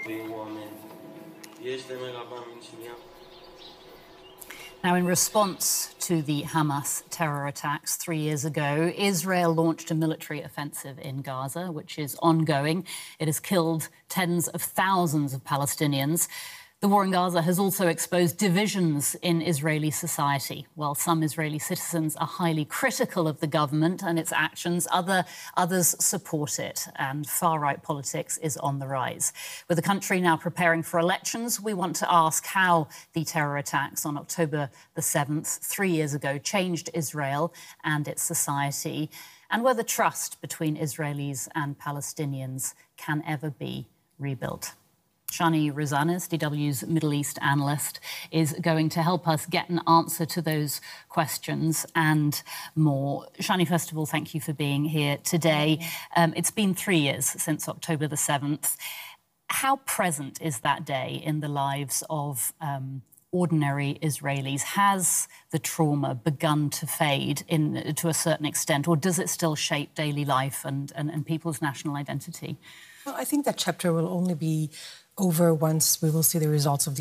Now, in response to the Hamas terror attacks 3 years ago, Israel launched a military offensive in Gaza, which is ongoing. It has killed tens of thousands of Palestinians. The war in Gaza has also exposed divisions in Israeli society. While some Israeli citizens are highly critical of the government and its actions, others support it, and far-right politics is on the rise. With the country now preparing for elections, we want to ask how the terror attacks on October the 7th, 3 years ago, changed Israel and its society, and whether trust between Israelis and Palestinians can ever be rebuilt. Shani Rosanes, DW's Middle East analyst, is going to help us get an answer to those questions and more. Shani, first of all, thank you for being here today. It's been 3 years since October the 7th. How present is that day in the lives of ordinary Israelis? Has the trauma begun to fade to a certain extent, or does it still shape daily life and people's national identity? Well, I think that chapter will only be over once we will see the results of the